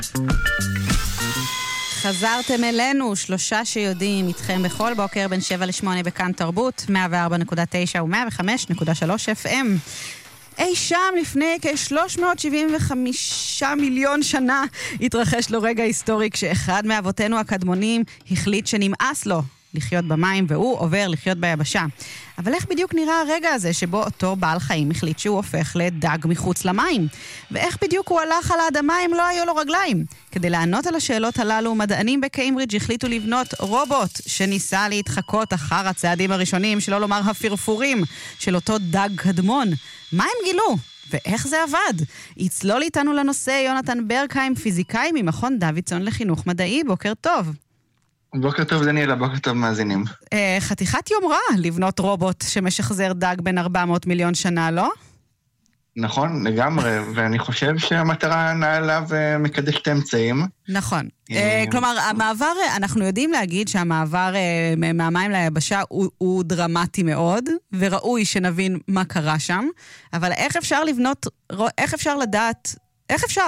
חזרתם אלינו, 3 שיודעים איתכם בכל בוקר בין 7 ל-8 בכאן תרבות, 104.9 ו-105.3 FM. אי שם לפני כ-375 מיליון שנה התרחש לו רגע היסטורי כשאחד מאבותינו הקדמונים החליט שנמאס לו לחיות במים והוא עובר לחיות ביבשה. אבל איך בדיוק נראה הרגע הזה שבו אותו בעל חיים החליט שהוא הופך לדג מחוץ למים? ואיך בדיוק הוא הלך על האדמה אם לא היו לו רגליים? כדי לענות על השאלות הללו, מדענים בקיימברידג' החליטו לבנות רובוט שניסה להתחקות אחר הצעדים הראשונים, שלא לומר הפרפורים, של אותו דג קדמון. מה הם גילו? ואיך זה עבד? יצלול איתנו לנושא יונתן ברקהיים, פיזיקאי ממכון דוידסון לחינוך מדעי. בוקר טוב. בוקר טוב דניאלה, בוקר טוב מאזינים. חתיכת יומרה לבנות רובוט שמשחזר דג בין 400 מיליון שנה, לא? נכון, לגמרי, ואני חושב שהמטרה נעלה ומקדשת האמצעים. נכון. כלומר, המעבר, אנחנו יודעים להגיד שהמעבר מהמים ליבשה הוא דרמטי מאוד, וראוי שנבין מה קרה שם, אבל איך אפשר לבנות, איך אפשר לדעת, איך אפשר?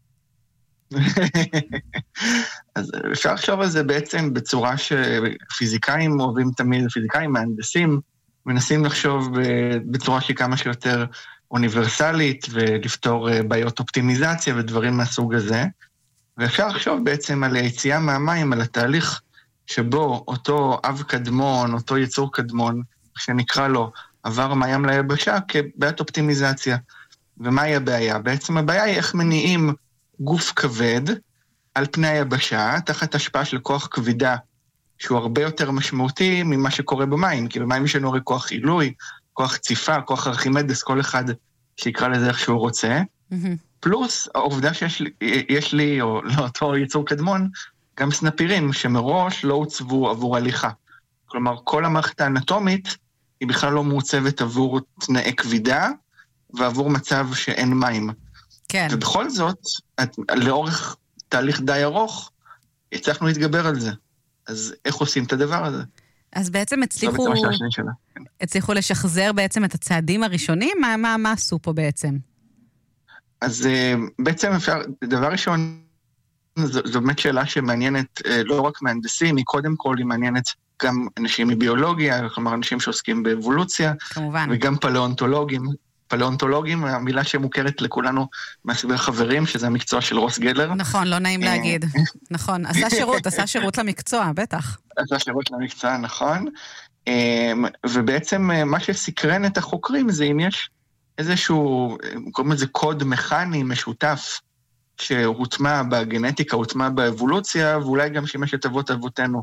אז אפשר לחשוב על זה בעצם בצורה שפיזיקאים אוהבים תמיד, פיזיקאים, מהנדסים, מנסים לחשוב בצורה שהיא כמה שיותר אוניברסלית, ולפתור בעיות אופטימיזציה ודברים מהסוג הזה. ואפשר לחשוב בעצם על היציאה מהמים, על התהליך שבו אותו אב קדמון, אותו יצור קדמון, שנקרא לו, עבר מהים ליבשה כבעיית אופטימיזציה. ומהי הבעיה? בעצם הבעיה היא איך מניעים גוף כבד על פני היבשה, תחת השפעה של כוח כבידה, שהוא הרבה יותר משמעותי ממה שקורה במים, כי במים יש לנו הרי כוח עילוי, כוח ציפה, כוח ארכימדס, כל אחד שיקרא לזה איך שהוא רוצה, פלוס העובדה שיש לי, או לאותו יצור קדמון, גם סנפירים שמראש לא הוצבו עבור הליכה. כלומר, כל המערכת האנטומית היא בכלל לא מעוצבת עבור תנאי כבידה, ועבור מצב שאין מים. כן. ובכל זאת, לאורך תהליך די ארוך, הצלחנו להתגבר על זה. אז איך עושים את הדבר הזה? אז בעצם הצליחו לשחזר בעצם את הצעדים הראשונים? מה עשו פה בעצם? אז בעצם אפשר, דבר ראשון, זו באמת שאלה שמעניינת לא רק מהנדסים, היא קודם כל היא מעניינת גם אנשים מביולוגיה, כלומר אנשים שעוסקים באבולוציה, כמובן. וגם פלאונטולוגים, המילה שמוכרת לכולנו מהסבר חברים, שזה המקצוע של רוס גלר. נכון, לא נעים להגיד. נכון, עשה שירות למקצוע, בטח. עשה שירות למקצוע, נכון. ובעצם מה שסקרן את החוקרים זה אם יש איזשהו, קוראים לזה קוד מכני משותף, שהוטמע בגנטיקה, הוטמע באבולוציה, ואולי גם שימש את אבות אבותינו.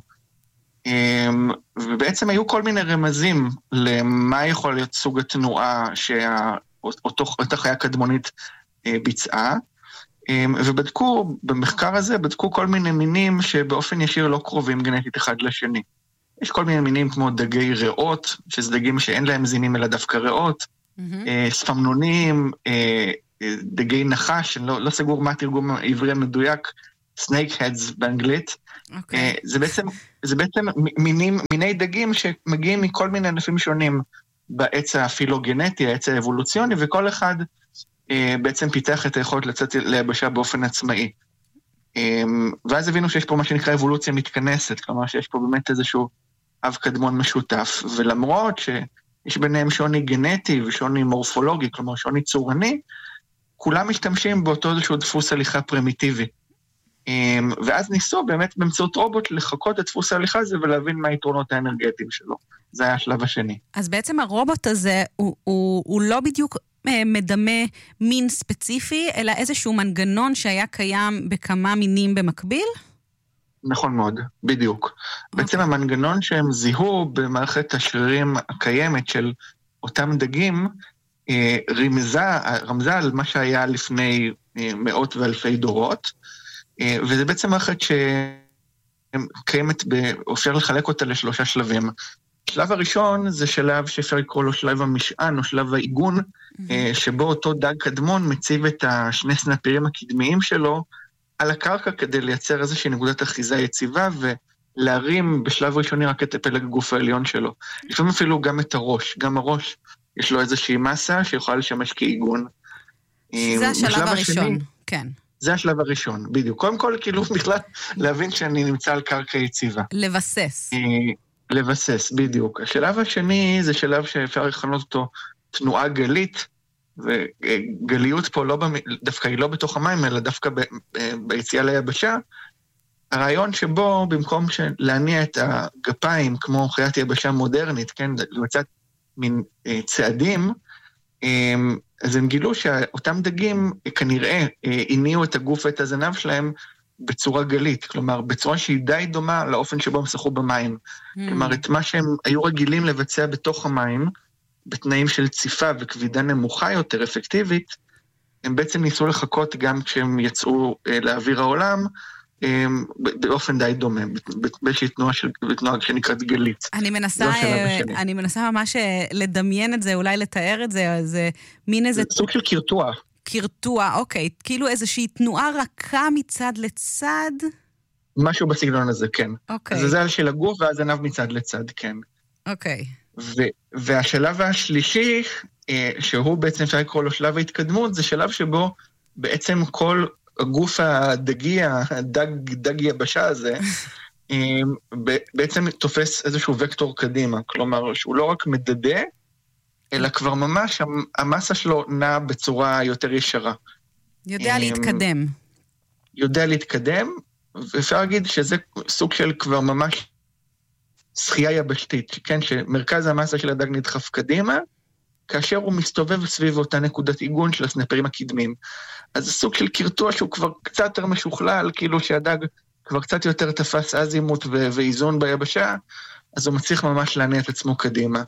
ובעצם היו כל מיני רמזים למה יכול להיות סוג התנועה שאותה חיה קדמונית ביצעה, ובדקו, במחקר הזה, בדקו כל מיני מינים שבאופן ישיר לא קרובים גנטית אחד לשני. יש כל מיני מינים כמו דגי ריאות, שזה דגים שאין להם זימים אלא דווקא ריאות, ספמנונים, דגי נחש, לא סגור מה התרגום העברי המדויק, snake heads באנגלית. זה בעצם מיני דגים שמגיעים מכל מיני ענפים שונים בעץ הפילוגנטי, העץ האבולוציוני, וכל אחד בעצם פיתח את היכולת לצאת ליבשה באופן עצמאי. ואז הבינו שיש פה מה שנקרא אבולוציה מתכנסת, כלומר שיש פה באמת איזשהו אב קדמון משותף, ולמרות שיש ביניהם שוני גנטי ושוני מורפולוגי, כלומר שוני צורני, כולם משתמשים באותו איזשהו דפוס הליכה פרימיטיבי. ואז ניסו באמת באמצעות רובוט לחכות את דפוס ההליכה הזה ולהבין מה היתרונות האנרגטיים שלו. זה היה השלב השני. אז בעצם הרובוט הזה הוא לא בדיוק מדמה מין ספציפי, אלא איזשהו מנגנון שהיה קיים בכמה מינים במקביל? נכון מאוד, בדיוק. בעצם המנגנון שהם זיהו במערכת השרירים הקיימת של אותם דגים, רמזה על מה שהיה לפני מאות ואלפי דורות, וזה בעצם מערכת שקיימת, אפשר לחלק אותה לשלושה שלבים. השלב הראשון זה שלב שאפשר לקרוא לו שלב המשען או שלב העיגון, שבו אותו דג קדמון מציב את השני סנפירים הקדמיים שלו על הקרקע כדי לייצר איזושהי נקודת אחיזה יציבה ולהרים בשלב ראשוני רק את הפלג הגוף העליון שלו. לפעמים אפילו גם את הראש, גם הראש יש לו איזושהי מסה שיכולה לשמש כעיגון. זה השלב הראשון, כן. זה השלב הראשון, בדיוק. קודם כל, כאילו בכלל להבין שאני נמצא על קרקע יציבה. לבסס. לבסס, בדיוק. השלב השני זה שלב שאפשר לכנות אותו תנועה גלית, וגליות פה דווקא היא לא בתוך המים, אלא דווקא ביציאה ליבשה. הרעיון שבו במקום להניע את הגפיים כמו חיית יבשה מודרנית, כן, לבצע מין צעדים, אז הם גילו שאותם דגים כנראה הניעו את הגוף ואת הזנב שלהם בצורה גלית, כלומר בצורה שהיא די דומה לאופן שבו הם שחו במים. כלומר את מה שהם היו רגילים לבצע בתוך המים, בתנאים של ציפה וכבידה נמוכה יותר אפקטיבית, הם בעצם ניסו לחכות גם כשהם יצאו לאוויר העולם, באופן די דומה, באיזושהי תנועה שנקראת גלית. אני מנסה ממש לדמיין את זה, אולי לתאר את זה, זה מין איזה... סוג של קרטוע. קרטוע, אוקיי. כאילו איזושהי תנועה רכה מצד לצד? משהו בסגנון הזה, כן. אוקיי. אז זה של הגוף והזנב מצד לצד, כן. אוקיי. והשלב השלישי, שהוא בעצם אפשר לקרוא לו שלב ההתקדמות, זה שלב שבו בעצם כל הגוף הדגי, הדג יבשה הזה, בעצם תופס איזשהו וקטור קדימה. כלומר, שהוא לא רק מדדה, אלא כבר ממש המסה שלו נעה בצורה יותר ישרה. יודע להתקדם. יודע להתקדם, ואפשר להגיד שזה סוג של כבר ממש שחייה יבשתית, כן, שמרכז המסה של הדג נדחף קדימה, כאשר הוא מסתובב סביב אותה נקודת עיגון של הסנפרים הקדמים. אז זה סוג של קרטוע שהוא כבר קצת יותר משוכלל, כאילו שהדג כבר קצת יותר תפס אזימות ואיזון ביבשה, אז הוא מצליח ממש להניע את עצמו קדימה.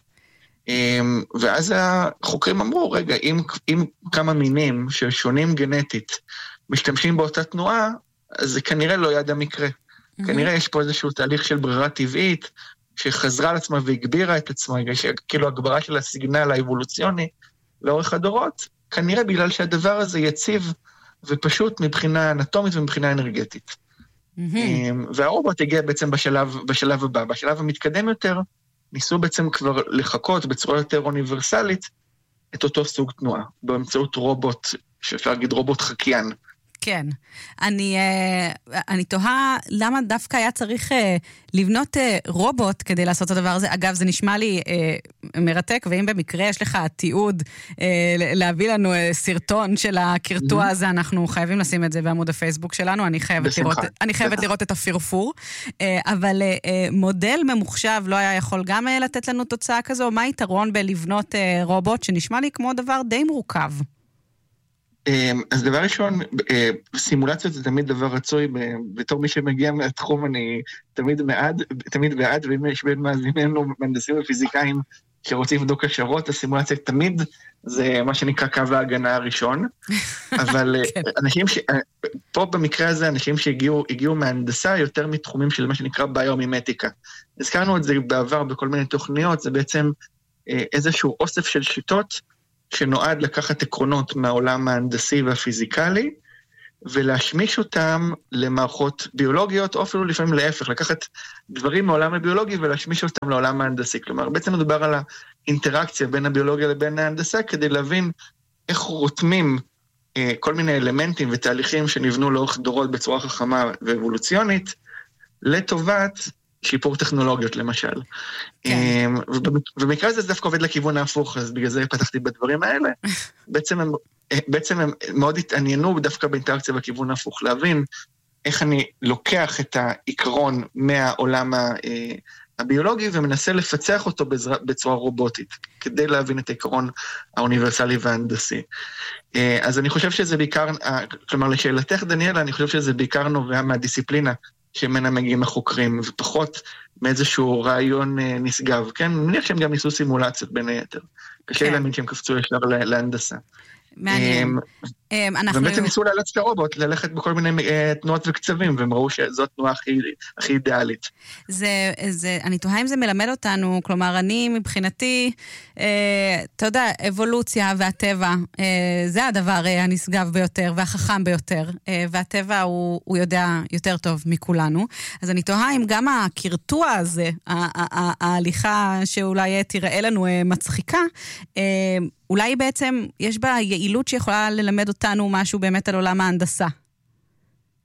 ואז החוקרים אמרו, רגע, אם כמה מינים ששונים גנטית משתמשים באותה תנועה, אז זה כנראה לא יד המקרה. כנראה יש פה איזשהו תהליך של ברירה טבעית, שחזרה על עצמה והגבירה את עצמה, כאילו הגברה של הסיגנל האבולוציוני לאורך הדורות, כנראה בגלל שהדבר הזה יציב ופשוט מבחינה אנטומית ומבחינה אנרגטית. והרובוט הגיע בעצם בשלב הבא. בשלב המתקדם יותר, ניסו בעצם כבר לחכות בצורה יותר אוניברסלית את אותו סוג תנועה, באמצעות רובוט, שאפשר להגיד רובוט חקיין. כן. אני תוהה למה דווקא היה צריך לבנות רובוט כדי לעשות את הדבר הזה. אגב, זה נשמע לי מרתק, ואם במקרה יש לך תיעוד להביא לנו סרטון של הקרטוע הזה, אנחנו חייבים לשים את זה בעמוד הפייסבוק שלנו, אני חייבת לראות את הפרפור. אבל מודל ממוחשב לא היה יכול גם לתת לנו תוצאה כזו? מה היתרון בלבנות רובוט שנשמע לי כמו דבר די מורכב? אז דבר ראשון, סימולציות זה תמיד דבר רצוי, בתור מי שמגיע מהתחום אני תמיד בעד, ואם יש בין מאזיננו מהנדסים ופיזיקאים שרוצים לבדוק השערות, הסימולציה תמיד זה מה שנקרא קו ההגנה הראשון, אבל אנשים פה במקרה הזה, אנשים שהגיעו מהנדסה יותר מתחומים של מה שנקרא ביומימטיקה. הזכרנו את זה בעבר בכל מיני תוכניות, זה בעצם איזשהו אוסף של שיטות, שנועד לקחת עקרונות מהעולם ההנדסי והפיזיקלי, ולהשמיש אותם למערכות ביולוגיות, או אפילו לפעמים להפך, לקחת דברים מהעולם הביולוגי ולהשמיש אותם לעולם ההנדסי. כלומר, בעצם מדובר על האינטראקציה בין הביולוגיה לבין ההנדסה, כדי להבין איך רותמים כל מיני אלמנטים ותהליכים שנבנו לאורך דורות בצורה חכמה ואבולוציונית, לטובת שיפור טכנולוגיות למשל. ובמקרה הזה זה דווקא עובד לכיוון ההפוך, אז בגלל זה פתחתי בדברים האלה. בעצם הם מאוד התעניינו דווקא באינטראקציה בכיוון ההפוך, להבין איך אני לוקח את העיקרון מהעולם הביולוגי ומנסה לפצח אותו בצורה רובוטית, כדי להבין את העיקרון האוניברסלי וההנדסי. אז אני חושב שזה בעיקר, כלומר לשאלתך דניאלה, אני חושב שזה בעיקר נובע מהדיסציפלינה, שמנה מגיעים החוקרים, ופחות מאיזשהו רעיון נשגב, כן? אני מניח שהם גם ניסו סימולציות בין היתר. קשה להאמין שהם קפצו ישר להנדסה. מעניין. ובעצם ניסו לאלץ את הרובוט ללכת בכל מיני תנועות וקצבים, והם ראו שזו התנועה הכי אידיאלית. אני תוהה אם זה מלמד אותנו, כלומר, אני מבחינתי, אתה יודע, אבולוציה והטבע, זה הדבר הנשגב ביותר והחכם ביותר, והטבע הוא יודע יותר טוב מכולנו. אז אני תוהה אם גם הקרטוע הזה, ההליכה שאולי תראה לנו מצחיקה, אולי בעצם יש בה יעילות שיכולה ללמד אותנו משהו באמת על עולם ההנדסה.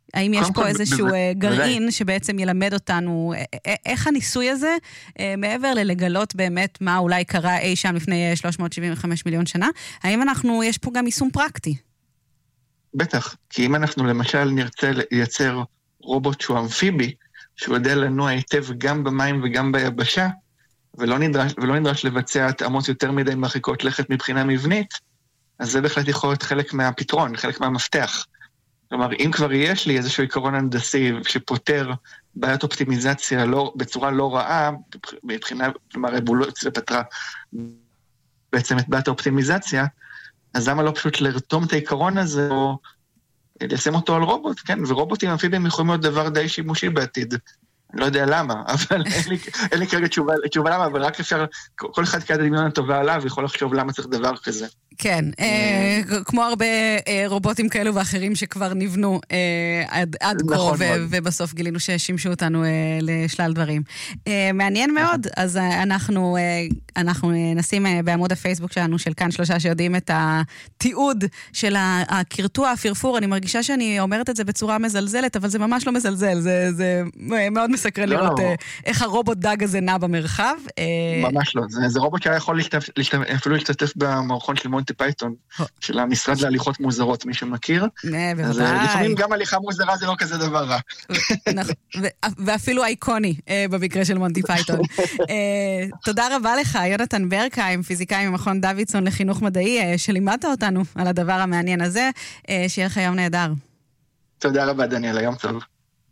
האם יש פה איזשהו גרעין שבעצם ילמד אותנו איך הניסוי הזה, מעבר ללגלות באמת מה אולי קרה אי שם לפני 375 מיליון שנה, האם יש פה גם יישום פרקטי? בטח, כי אם אנחנו למשל נרצה לייצר רובוט שהוא אמפיבי, שהוא יודע לנוע היטב גם במים וגם ביבשה, ולא נדרש לבצע התאמות יותר מדי מרחיקות לכת מבחינה מבנית, אז זה בהחלט יכול להיות חלק מהפתרון, חלק מהמפתח. כלומר, אם כבר יש לי איזשהו עיקרון הנדסי שפותר בעיית אופטימיזציה בצורה לא רעה, מבחינה, כלומר, אבולוציה פתרה בעצם את בעיית האופטימיזציה, אז למה לא פשוט לרתום את העיקרון הזה, או לשים אותו על רובוט, כן? ורובוטים אמפיביים יכולים להיות דבר די שימושי בעתיד. אני לא יודע למה, אבל אין לי כרגע תשובה למה, אבל רק אפשר, כל אחד כעד הדמיון הטובה עליו, יכול לחשוב למה צריך דבר כזה. כן, כמו הרבה רובוטים כאלו ואחרים שכבר נבנו עד כה, ובסוף גילינו ששימשו אותנו לשלל דברים. מעניין מאוד, אז אנחנו נשים בעמוד הפייסבוק שלנו, של כאן 3 שיודעים את התיעוד של הקרטוע, הפרפור, אני מרגישה שאני אומרת את זה בצורה מזלזלת, אבל זה ממש לא מזלזל, זה מאוד מסקרן לראות איך הרובוט דג הזה נע במרחב. ממש לא, זה רובוט שהיה יכול אפילו להשתתף במערכון של מונטי פייתון, של המשרד להליכות מוזרות, מי שמכיר. אז לפעמים גם הליכה מוזרה זה לא כזה דבר רע. ואפילו אייקוני במקרה של מונטי פייתון. תודה רבה לך, יונתן ברקהיים, פיזיקאי ממכון דוידסון לחינוך מדעי, שלימדת אותנו על הדבר המעניין הזה. שיהיה לך יום נהדר. תודה רבה, דניאל, היום טוב.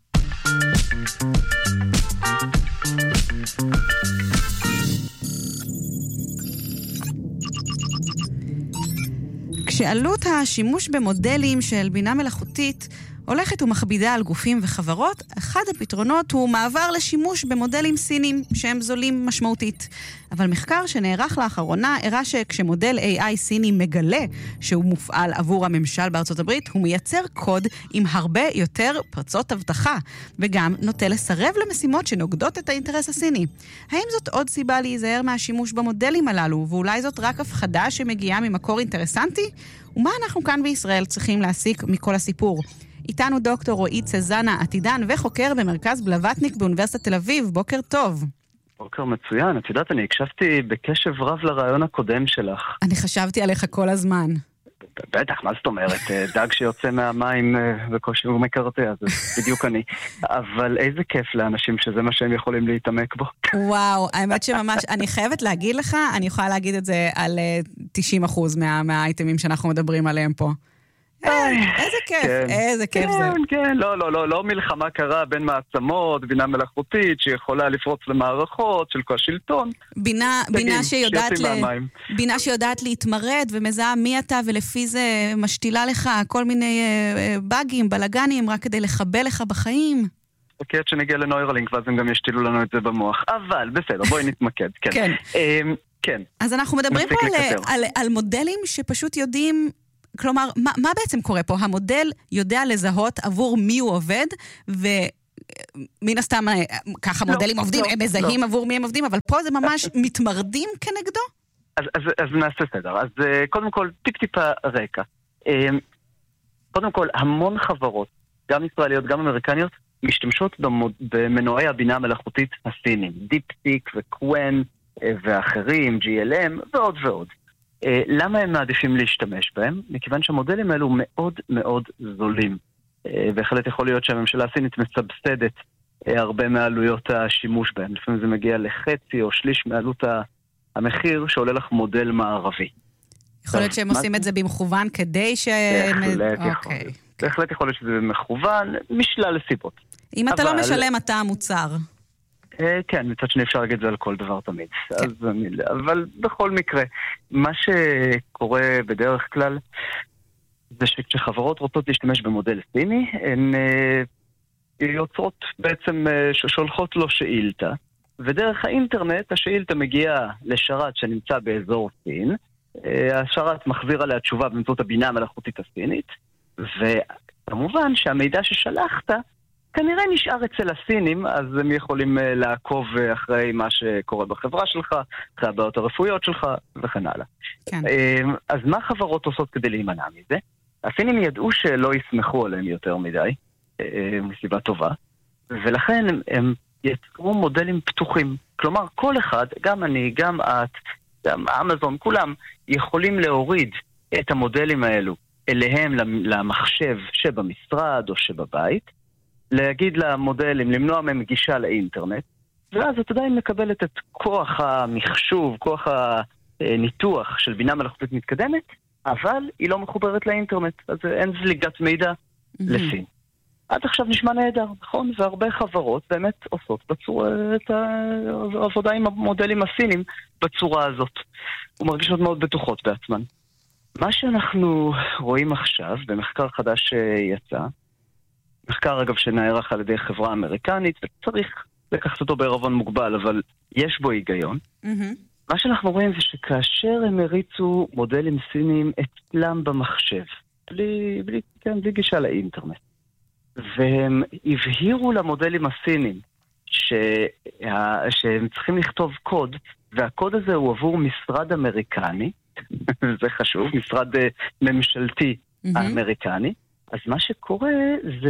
כשעלות השימוש במודלים של בינה מלאכותית הולכת ומכבידה על גופים וחברות, אחד הפתרונות הוא מעבר לשימוש במודלים סינים שהם זולים משמעותית. אבל מחקר שנערך לאחרונה הראה שכשמודל AI סיני מגלה שהוא מופעל עבור הממשל בארצות הברית, הוא מייצר קוד עם הרבה יותר פרצות הבטחה, וגם נוטה לסרב למשימות שנוגדות את האינטרס הסיני. האם זאת עוד סיבה להיזהר מהשימוש במודלים הללו, ואולי זאת רק הפחדה שמגיעה ממקור אינטרסנטי? ומה אנחנו כאן בישראל צריכים להסיק מכל הסיפור? איתנו דוקטור רועי צזנה, עתידן וחוקר במרכז בלווטניק באוניברסיטת תל אביב. בוקר טוב. בוקר מצוין. את יודעת, אני הקשבתי בקשב רב לרעיון הקודם שלך. אני חשבתי עליך כל הזמן. בטח, מה זאת אומרת? דג שיוצא מהמים וקושי הוא מקרטע, זה בדיוק אני. אבל איזה כיף לאנשים שזה מה שהם יכולים להתעמק בו. וואו, האמת שממש, אני חייבת להגיד לך, אני יכולה להגיד את זה על 90% מהאייטמים שאנחנו מדברים עליהם פה. איזה כיף, איזה כיף זה. כן, לא מלחמה קרה בין מעצמות, בינה מלאכותית שיכולה לפרוץ למערכות של כל השלטון. בינה שיודעת להתמרד ומזהה מי אתה, ולפי זה משתילה לך כל מיני באגים, בלגנים, רק כדי לחבל לך בחיים. אוקיי, עד שנגיע לנוירלינק, ואז הם גם ישתילו לנו את זה במוח. אבל בסדר, בואי נתמקד. כן. כן. אז אנחנו מדברים פה על מודלים שפשוט יודעים, כלומר, מה בעצם קורה פה? המודל יודע לזהות עבור מי הוא עובד, ומן הסתם, ככה מודלים עובדים, הם מזהים עבור מי הם עובדים, אבל פה זה ממש מתמרדים כנגדו? אז נעשה סדר. אז קודם כל, טיפ-טיפה רקע. קודם כל, המון חברות, גם ישראליות, גם אמריקניות, משתמשות במנועי הבינה המלאכותית הסינים. דיפ-סיק וקוון ואחרים, GLM ועוד ועוד. למה הם מעדיפים להשתמש בהם? מכיוון שהמודלים האלו מאוד מאוד זולים. בהחלט יכול להיות שהממשלה הסינית מסבסדת הרבה מעלויות השימוש בהם. לפעמים זה מגיע לחצי או שליש מעלות המחיר שעולה לך מודל מערבי. יכול להיות שהם עושים את זה במכוון כדי ש... בהחלט יכול להיות שזה מכוון משלל סיבות. אם אתה לא משלם, אתה המוצר. כן, מצד שני אפשר להגיד זה על כל דבר תמיד. אבל בכל מקרה, מה שקורה בדרך כלל, זה שכשחברות רוצות להשתמש במודל סיני, הן יוצרות בעצם, שולחות לו שאילתה, ודרך האינטרנט השאילתה מגיעה לשרת שנמצא באזור סין, השרת מחזיר עליה תשובה באמצעות הבינה המלאכותית הסינית, וכמובן שהמידע ששלחת, כנראה נשאר אצל הסינים, אז הם יכולים לעקוב אחרי מה שקורה בחברה שלך, אחרי הבעיות הרפואיות שלך, וכן הלאה. כן. אז מה חברות עושות כדי להימנע מזה? הסינים ידעו שלא יסמכו עליהם יותר מדי, מסיבה טובה, ולכן הם יצרו מודלים פתוחים. כלומר, כל אחד, גם אני, גם את, גם אמזון, כולם יכולים להוריד את המודלים האלו אליהם למחשב שבמשרד או שבבית, להגיד למודלים, למנוע מהם גישה לאינטרנט, ואז את עדיין מקבלת את כוח המחשוב, כוח הניתוח של בינה מלאכותית מתקדמת, אבל היא לא מחוברת לאינטרנט, אז אין זליגת מידע לסין. עד עכשיו נשמע נהדר, נכון? והרבה חברות באמת עושות את העבודה עם המודלים הסינים בצורה הזאת. ומרגישות מאוד בטוחות בעצמן. מה שאנחנו רואים עכשיו, במחקר חדש שיצא, מחקר אגב שנערך על ידי חברה אמריקנית, וצריך לקחת אותו בערבון מוגבל, אבל יש בו היגיון. מה שאנחנו רואים זה שכאשר הם הריצו מודלים סינים אצלם במחשב, בלי גישה לאינטרנט, והם הבהירו למודלים הסינים שהם צריכים לכתוב קוד, והקוד הזה הוא עבור משרד אמריקני, זה חשוב, משרד ממשלתי האמריקני, אז מה שקורה זה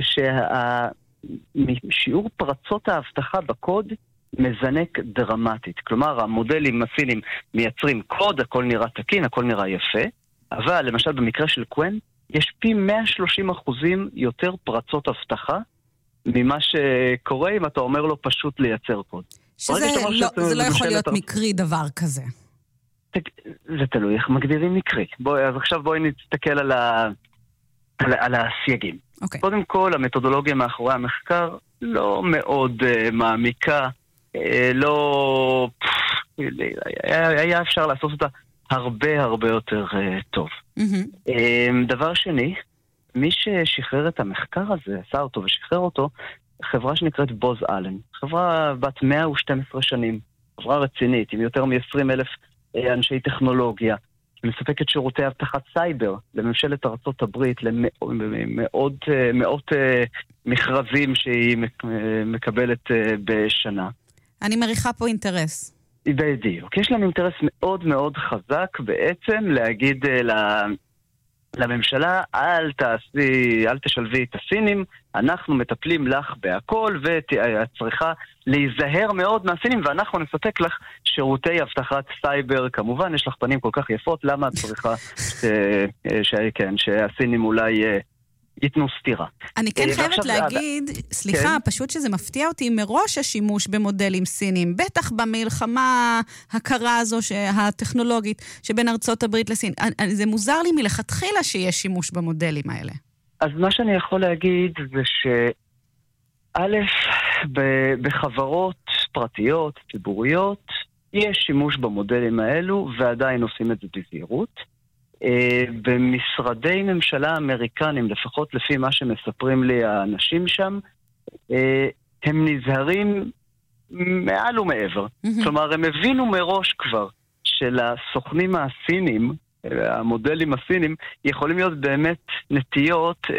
ששיעור פרצות ההבטחה בקוד מזנק דרמטית. כלומר, המודלים הסינים מייצרים קוד, הכל נראה תקין, הכל נראה יפה, אבל למשל במקרה של קוון, יש פי 130% יותר פרצות הבטחה ממה שקורה אם אתה אומר לו פשוט לייצר קוד. זה לא יכול להיות מקרי דבר כזה. זה תלוי איך מגדירים מקרי. אז עכשיו בואי נסתכל על הסייגים. קודם כל, המתודולוגיה מאחורי המחקר לא מאוד מעמיקה, לא... היה אפשר לעשות אותה הרבה הרבה יותר טוב. דבר שני, מי ששחרר את המחקר הזה, עשה אותו ושחרר אותו, חברה שנקראת בוז אלן. חברה בת 112 שנים, חברה רצינית, עם יותר מ-20,000 אנשי טכנולוגיה, שמספקת שירותי הבטחת סייבר לממשלת ארצות הברית, למאות מכרזים שהיא מקבלת בשנה. אני מריחה פה אינטרס. בדיוק. יש להם אינטרס מאוד מאוד חזק בעצם להגיד לממשלה, אל תשלבי את הסינים, אנחנו מטפלים לך בהכל, ואת צריכה להיזהר מאוד מהסינים, ואנחנו נספק לך שירותי הבטחת סייבר. כמובן, יש לך פנים כל כך יפות, למה את צריכה שהסינים אולי ייתנו סתירה. אני כן חייבת להגיד, סליחה, פשוט שזה מפתיע אותי מראש השימוש במודלים סינים, בטח במלחמה הקרה הזו הטכנולוגית שבין ארצות הברית לסין. זה מוזר לי מלכתחילה שיש שימוש במודלים האלה. אז מה שאני יכול להגיד זה שא', בחברות פרטיות, ציבוריות, יש שימוש במודלים האלו ועדיין עושים את זה בזהירות. במשרדי ממשלה אמריקנים, לפחות לפי מה שמספרים לי האנשים שם, הם נזהרים מעל ומעבר. כלומר, הם הבינו מראש כבר שלסוכנים הסינים, המודלים הסינים, יכולים להיות באמת נטיות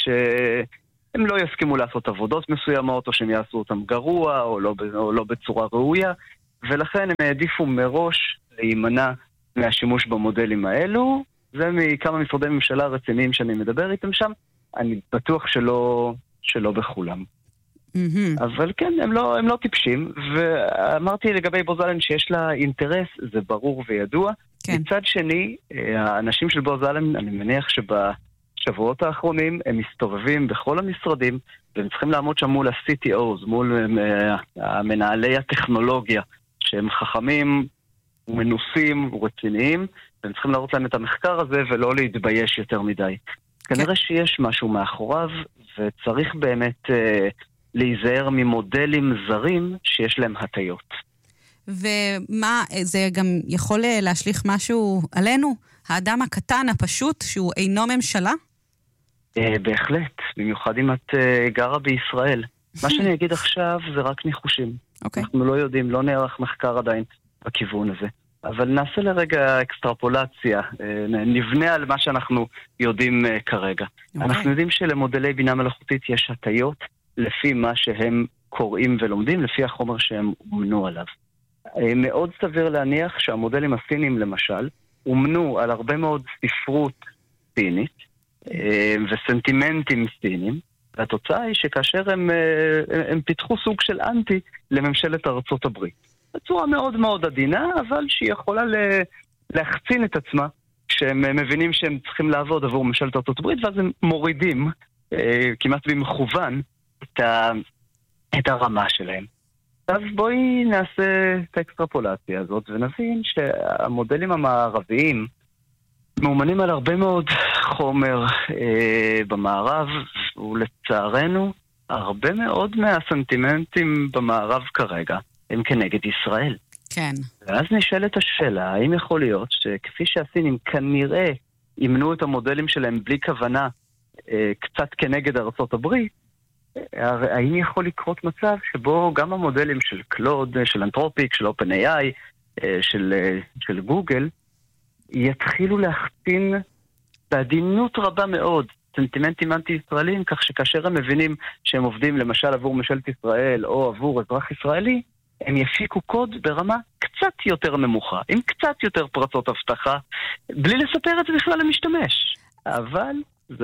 שהם לא יסכימו לעשות עבודות מסוימות, או שהם יעשו אותם גרוע, או לא בצורה ראויה, ולכן הם העדיפו מראש להימנע מהשימוש במודלים האלו. זה מכמה משרדי ממשלה רציניים שאני מדבר איתם שם, אני בטוח שלא בכולם. אבל כן, הם לא טיפשים, ואמרתי לגבי בוז אלן שיש לה אינטרס, זה ברור וידוע. מצד שני, האנשים של בוז אלן, אני מניח שבשבועות האחרונים הם מסתובבים בכל המשרדים, והם צריכים לעמוד שם מול ה-CTOs, מול המנהלי הטכנולוגיה, שהם חכמים ומנוסים ורציניים, והם צריכים להראות להם את המחקר הזה ולא להתבייש יותר מדי. כנראה שיש משהו מאחוריו, וצריך באמת להיזהר ממודלים זרים שיש להם הטיות. ומה, זה גם יכול להשליך משהו עלינו? האדם הקטן הפשוט שהוא אינו ממשלה? בהחלט, במיוחד אם את גרה בישראל. מה שאני אגיד עכשיו זה רק ניחושים. אנחנו לא יודעים, לא נערך מחקר עדיין בכיוון הזה. אבל נעשה לרגע אקסטרפולציה, נבנה על מה שאנחנו יודעים כרגע. אנחנו יודעים שלמודלי בינה מלאכותית יש הטיות לפי מה שהם קוראים ולומדים, לפי החומר שהם אומנו עליו. מאוד סביר להניח שהמודלים הסינים למשל, אומנו על הרבה מאוד ספרות סינית וסנטימנטים סינים, והתוצאה היא שכאשר הם פיתחו סוג של אנטי לממשלת ארצות הברית. בצורה מאוד מאוד עדינה, אבל שהיא יכולה להחצין את עצמה, כשהם מבינים שהם צריכים לעבוד עבור ממשלת ארצות הברית, ואז הם מורידים כמעט במכוון את הרמה שלהם. אז בואי נעשה את האקסטרפולציה הזאת, ונבין שהמודלים המערביים מאומנים על הרבה מאוד חומר במערב, ולצערנו, הרבה מאוד מהסנטימנטים במערב כרגע הם כנגד ישראל. כן. ואז נשאלת השאלה, האם יכול להיות שכפי שהסינים כנראה ימנו את המודלים שלהם בלי כוונה קצת כנגד ארצות הברית, האם יכול לקרות מצב שבו גם המודלים של קלוד, של אנתרופיק, של OpenAI, של גוגל, יתחילו להחצין בעדינות רבה מאוד סנטימנטים אנטי-ישראלים, כך שכאשר הם מבינים שהם עובדים למשל עבור ממשלת ישראל או עבור אזרח ישראלי, הם יפיקו קוד ברמה קצת יותר נמוכה, עם קצת יותר פרצות הבטחה, בלי לספר את זה בכלל למשתמש. אבל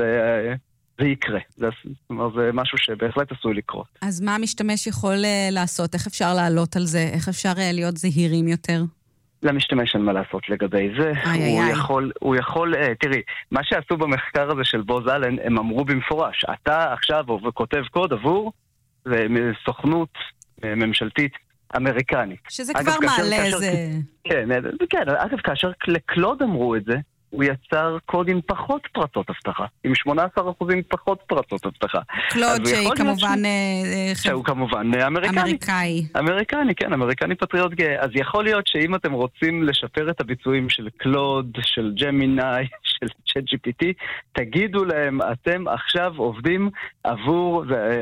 זה יקרה. זה משהו שבהחלט עשוי לקרות. אז מה המשתמש יכול לעשות? איך אפשר לעלות על זה? איך אפשר להיות זהירים יותר? למשתמש אין מה לעשות לגבי זה. הוא יכול, תראי, מה שעשו במחקר הזה של בוז אלן, הם אמרו במפורש, אתה עכשיו כותב קוד עבור סוכנות ממשלתית אמריקנית. שזה כבר מעלה איזה... כן, אגב, כאשר לקלוד אמרו את זה, הוא יצר קוד עם פחות פרצות הבטחה, עם 18% פחות פרצות הבטחה. קלוד שהיא כמובן... שהוא כמובן אמריקאי. אמריקני, כן, אמריקני פטריוט גאה. אז יכול להיות שאם אתם רוצים לשפר את הביצועים של קלוד, של ג'מיני, של ChatGPT, תגידו להם, אתם עכשיו עובדים עבור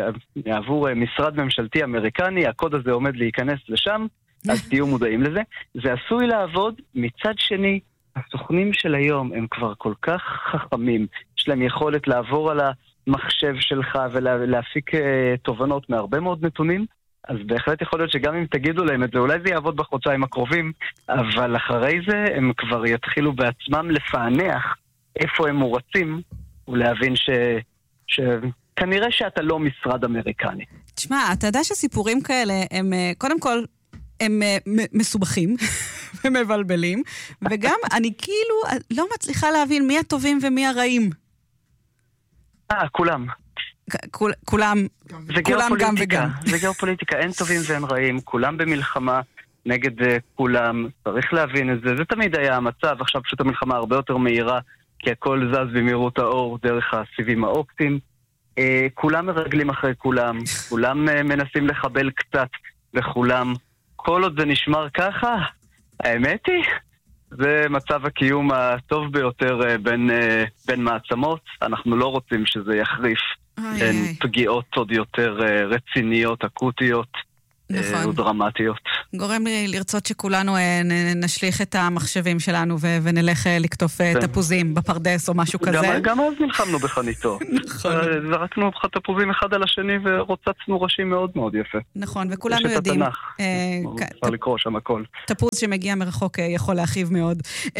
משרד ממשלתי אמריקני, הקוד הזה עומד להיכנס לשם, אז תהיו מודעים לזה. זה עשוי לעבוד. מצד שני, הסוכנים של היום הם כבר כל כך חכמים, יש להם יכולת לעבור על המחשב שלך ולהפיק תובנות מהרבה מאוד נתונים, אז בהחלט יכול להיות שגם אם תגידו להם את זה, אולי זה יעבוד בחודשיים הקרובים, אבל אחרי זה הם כבר יתחילו בעצמם לפענח איפה הם מורצים, ולהבין שכנראה שאתה לא משרד אמריקני. תשמע, אתה יודע שסיפורים כאלה הם, קודם כל, הם מסובכים ומבלבלים, וגם אני כאילו לא מצליחה להבין מי הטובים ומי הרעים. כולם. כולם גם וגם. זה גיאופוליטיקה, אין טובים ואין רעים, כולם במלחמה נגד כולם, צריך להבין את זה, זה תמיד היה המצב, עכשיו פשוט המלחמה הרבה יותר מהירה, כי הכל זז במהירות האור דרך הסיבים האופטיים, כולם מרגלים אחרי כולם, כולם מנסים לחבל קצת וכולם, כל עוד זה נשמר ככה, האמת היא, זה מצב הקיום הטוב ביותר בין מעצמות. אנחנו לא רוצים שזה יחריף בין פגיעות עוד יותר רציניות, אקוטיות ודרמטיות. גורם לי לרצות שכולנו נשליך את המחשבים שלנו ונלך לקטוף תפוזים בפרדס או משהו כזה. גם אז נלחמנו בחניתו. נכון. זרקנו תפוזים אחד על השני ורוצצנו ראשים מאוד מאוד יפה. נכון, וכולנו יודעים. יש את התנ"ך, אפשר לקרוא שם הכל. תפוז שמגיע מרחוק יכול להכיב מאוד.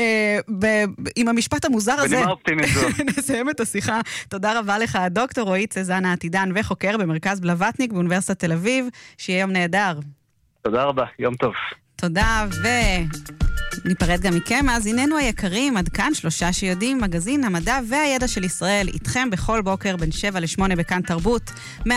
עם המשפט המוזר הזה, בנימה אופטימית זו. נסיים את השיחה. תודה רבה לך, דוקטור רועי צזנה עתידן וחוקר במרכז בלווטניק באוניברסיטת תל אביב, שיהיה יום נהדר. תודה רבה, יום טוב. תודה, וניפרד גם מכם. מאזיננו היקרים, עד כאן 3 שיודעים, מגזין המדע והידע של ישראל, איתכם בכל בוקר בין 7 ל-8 בכאן תרבות, 104.9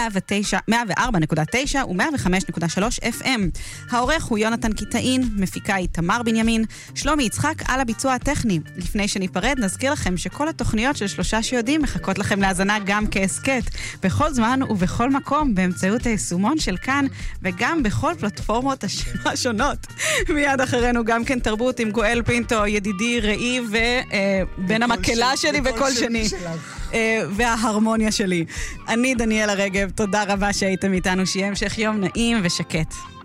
ו-105.3 FM. העורך הוא יונתן קיטאין, מפיקה היא תמר בנימין, שלומי יצחק על הביצוע הטכני. לפני שניפרד, נזכיר לכם שכל התוכניות של 3 שיודעים מחכות לכם להאזנה גם כעסקט, בכל זמן ובכל מקום, באמצעות היישומון של כאן, וגם בכל פלטפורמות השונות. מיד אחרינו גם כן תרבות עם גואל פינטו, ידידי, ראי ובין המקלה שלי וכל שני. וההרמוניה שלי. אני דניאלה רגב, תודה רבה שהייתם איתנו, שיהיה המשך יום נעים ושקט.